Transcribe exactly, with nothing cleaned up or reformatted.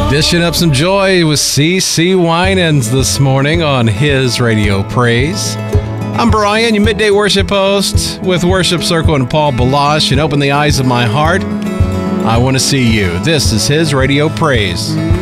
Dishing up some joy with C C Winans this morning on his Radio Praise. I'm Brian, your midday worship host with Worship Circle and Paul Balash, and open the eyes of my heart. I want to see you. This is his Radio Praise.